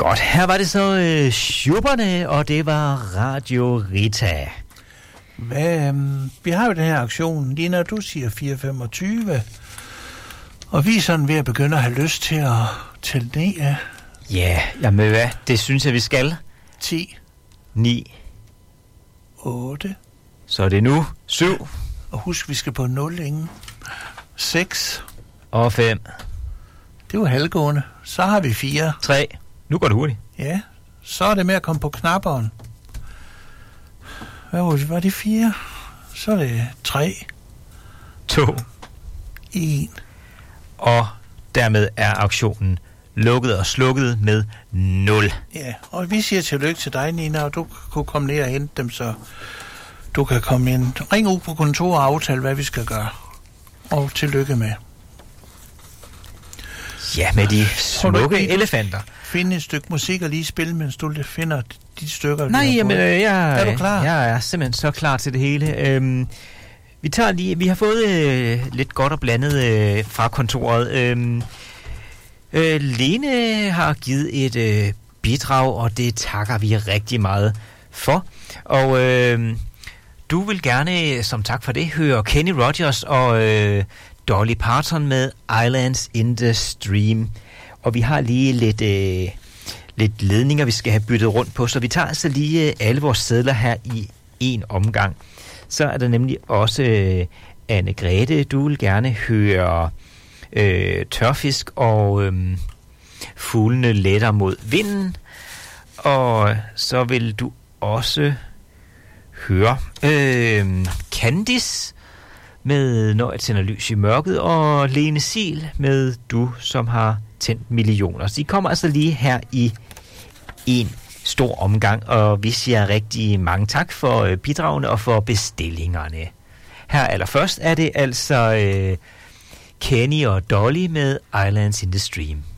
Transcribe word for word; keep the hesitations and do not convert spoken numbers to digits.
Godt, her var det så øh, Schubberne, og det var Radio Rita. Hvad, um, vi har jo den her aktion, lige når du siger fire femogtyve, og vi er sådan ved at begynde at have lyst til at tælle ned af. Ja, jamen hvad, det synes jeg, vi skal. ti. ni. otte. Så er det nu syv. Og husk, vi skal på nul ingen. seks. Og fem. Det var halvgående. Så har vi fire. tre. Nu går det hurtigt. Ja, så er det med at komme på knapperen. Hvad var det? Var det fire? Så er det tre. to. en. Og dermed er auktionen lukket og slukket med nul. Ja, og vi siger tillykke til dig, Nina, og du kunne komme ned og hente dem, så du kan komme ind. Ring ud på kontoret og aftale, hvad vi skal gøre. Og tillykke med. Ja, med de smukke lige elefanter. Finde et stykke musik og lige spille, mens du finder de stykker. Nej, jamen, øh, jeg, er du klar? Jeg er simpelthen så klar til det hele. Øhm, vi tager lige, vi har fået øh, lidt godt og blandet øh, fra kontoret. Øhm, øh, Lene har givet et øh, bidrag, og det takker vi rigtig meget for. Og øh, du vil gerne, som tak for det, høre Kenny Rogers og øh, Dolly Parton med Islands in the Stream. Og vi har lige lidt, øh, lidt ledninger, vi skal have byttet rundt på, så vi tager altså lige øh, alle vores sedler her i en omgang. Så er der nemlig også øh, Anne-Grethe, du vil gerne høre øh, Tørfisk og øh, Fuglene letter mod vinden. Og så vil du også høre øh, Candice med Når jeg tænder lys i mørket, og Lene Sil med Du, som har tændt millioner. Så de kommer altså lige her i en stor omgang, og vi siger rigtig mange tak for bidragene og for bestillingerne. Her allerførst er det altså øh, Kenny og Dolly med Islands in the Stream.